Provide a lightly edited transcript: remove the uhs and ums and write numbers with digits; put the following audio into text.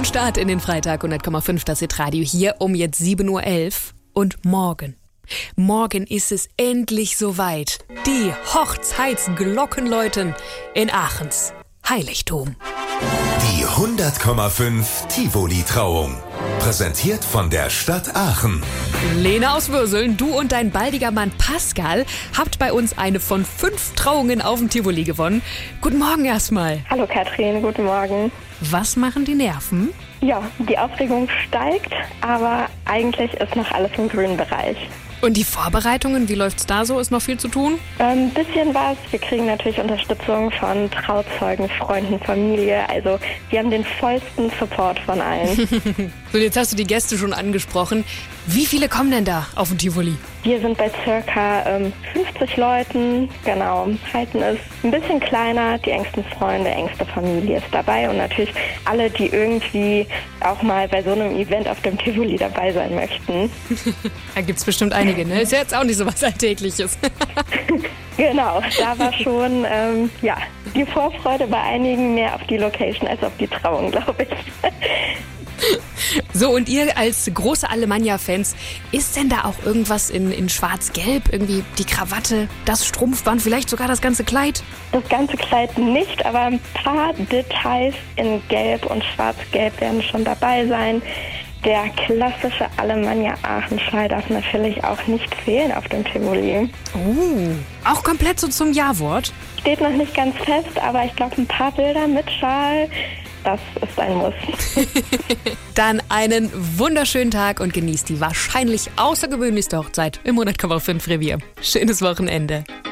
Start in den Freitag, 100,5 das Hitradio hier um jetzt 7.11 Uhr. Und morgen ist es endlich soweit. Die Hochzeitsglocken läuten in Aachens Heiligtum. Die 100,5 Tivoli-Trauung. Präsentiert von der Stadt Aachen. Lena aus Würseln, du und dein baldiger Mann Pascal habt bei uns eine von 5 Trauungen auf dem Tivoli gewonnen. Guten Morgen erstmal. Hallo Katrin, guten Morgen. Was machen die Nerven? Ja, die Aufregung steigt, aber eigentlich ist noch alles im grünen Bereich. Und die Vorbereitungen, wie läuft's da so? Ist noch viel zu tun? Ein bisschen was. Wir kriegen natürlich Unterstützung von Trauzeugen, Freunden, Familie. Also wir haben den vollsten Support von allen. So, jetzt hast du die Gäste schon angesprochen. Wie viele kommen denn da auf dem Tivoli? Wir sind bei circa 50 Leuten, genau, halten es ein bisschen kleiner, die engsten Freunde, engste Familie ist dabei und natürlich alle, die irgendwie auch mal bei so einem Event auf dem Tivoli dabei sein möchten. Da gibt's bestimmt einige, ne? Ist ja jetzt auch nicht so was Alltägliches. Genau, da war schon die Vorfreude bei einigen mehr auf die Location als auf die Trauung, glaube ich. So, und ihr als große Alemannia-Fans, ist denn da auch irgendwas in schwarz-gelb? Irgendwie die Krawatte, das Strumpfband, vielleicht sogar das ganze Kleid? Das ganze Kleid nicht, aber ein paar Details in Gelb und Schwarz-Gelb werden schon dabei sein. Der klassische Alemannia Aachen-Schal darf natürlich auch nicht fehlen auf dem Tivoli. Auch komplett so zum Ja-Wort? Steht noch nicht ganz fest, aber ich glaube, ein paar Bilder mit Schal, das ist ein Muss. Dann einen wunderschönen Tag und genießt die wahrscheinlich außergewöhnlichste Hochzeit im 100,5 Revier. Schönes Wochenende.